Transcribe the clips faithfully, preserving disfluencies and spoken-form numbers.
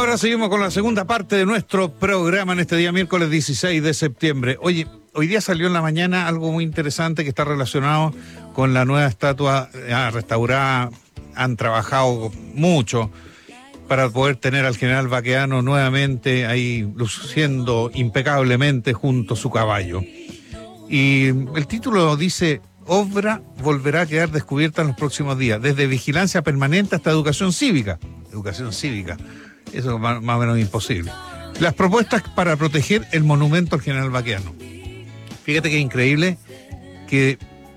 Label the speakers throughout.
Speaker 1: ahora seguimos con la segunda parte de nuestro programa en este día miércoles dieciséis de septiembre. Oye, hoy día salió en la mañana algo muy interesante que está relacionado con la nueva estatua ya restaurada. Han trabajado mucho para poder tener al general Baqueano nuevamente ahí luciendo impecablemente junto a su caballo. Y el título dice: obra volverá a quedar descubierta en los próximos días, desde vigilancia permanente hasta educación cívica. Educación cívica, eso es más, más o menos imposible. Las propuestas para proteger el monumento al general Baqueano. Fíjate que es increíble que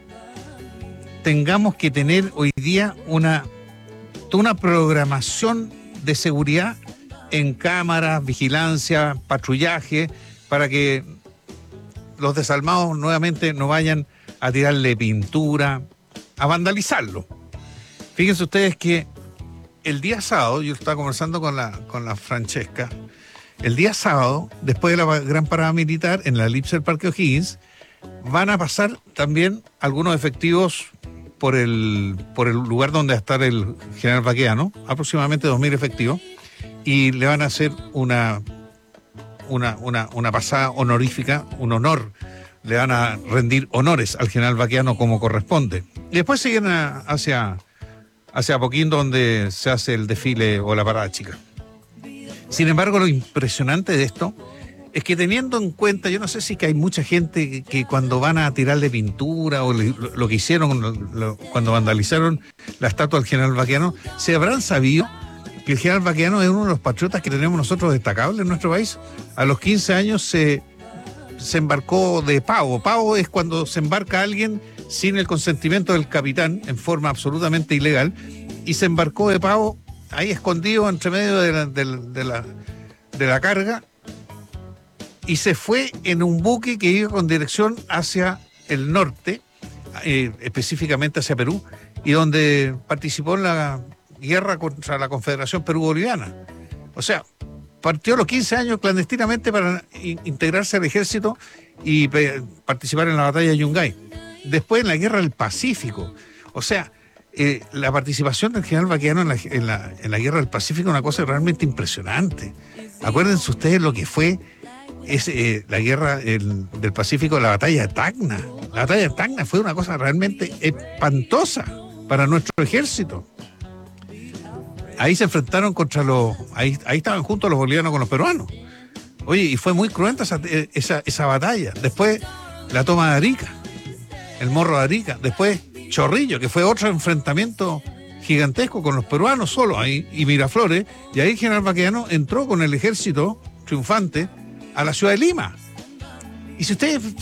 Speaker 1: tengamos que tener hoy día una, toda una programación de seguridad en cámaras, vigilancia, patrullaje, para que los desalmados nuevamente no vayan a tirarle pintura, a vandalizarlo. Fíjense ustedes que el día sábado, yo estaba conversando con la, con la Francesca, el día sábado, después de la gran parada militar en la elipse del Parque O'Higgins, van a pasar también algunos efectivos por el, por el lugar donde va a estar el general Baqueano, aproximadamente dos mil efectivos, y le van a hacer una, una, una, una pasada honorífica, un honor. Le van a rendir honores al general Baqueano como corresponde. Y después siguen a, hacia, hacia Apoquín, donde se hace el desfile o la parada chica. Sin embargo, lo impresionante de esto es que, teniendo en cuenta, yo no sé si que hay mucha gente que, que cuando van a tirarle pintura o le, lo, lo que hicieron lo, lo, cuando vandalizaron la estatua del general Baqueano, se habrán sabido que el general Baqueano es uno de los patriotas que tenemos nosotros destacables en nuestro país. A los quince años se... se embarcó de pavo. Pavo es cuando se embarca alguien sin el consentimiento del capitán, en forma absolutamente ilegal, y se embarcó de pavo ahí escondido entre medio de la, de, de la, de la carga, y se fue en un buque que iba con dirección hacia el norte, eh, específicamente hacia Perú, y donde participó en la guerra contra la Confederación Perú-Boliviana. O sea, partió a los quince años clandestinamente para integrarse al ejército y participar en la batalla de Yungay. Después en la guerra del Pacífico. O sea, eh, la participación del general Baqueano en la, en, la, en la guerra del Pacífico es una cosa realmente impresionante. Acuérdense ustedes lo que fue es, eh, la guerra el, del Pacífico, la batalla de Tacna. La batalla de Tacna fue una cosa realmente espantosa para nuestro ejército. Ahí se enfrentaron contra los... Ahí, ahí estaban juntos los bolivianos con los peruanos. Oye, y fue muy cruenta esa, esa, esa batalla. Después, la toma de Arica, el Morro de Arica. Después, Chorrillo, que fue otro enfrentamiento gigantesco con los peruanos solo ahí, y Miraflores. Y ahí el general Baqueano entró con el ejército triunfante a la ciudad de Lima. Y si ustedes